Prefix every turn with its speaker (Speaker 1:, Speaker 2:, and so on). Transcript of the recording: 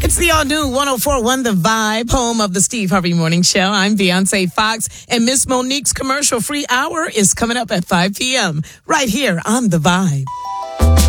Speaker 1: It's the all-new 104.1 The Vibe, home of the Steve Harvey Morning Show. I'm Beyonce Fox, and Miss Monique's commercial-free hour is coming up at 5 p.m. right here on The Vibe.